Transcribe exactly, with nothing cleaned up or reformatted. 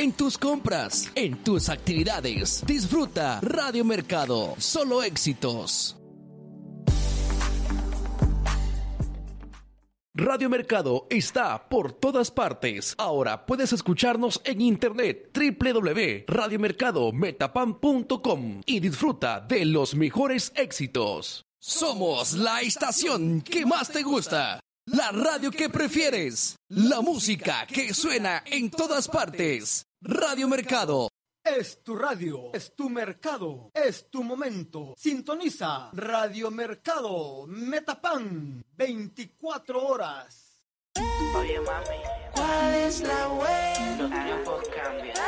en tus compras, en tus actividades. Disfruta Radio Mercado, solo éxitos. Radio Mercado está por todas partes. Ahora puedes escucharnos en internet doble u doble u doble u punto radio mercado metapan punto com y disfruta de los mejores éxitos. Somos la estación que más te gusta, la radio que prefieres, la música que suena en todas partes. Radio Mercado. Es tu radio, es tu mercado, es tu momento. Sintoniza Radio Mercado Metapan, veinticuatro horas. Oye mami, ¿cuál es la way? Los tiempos cambian.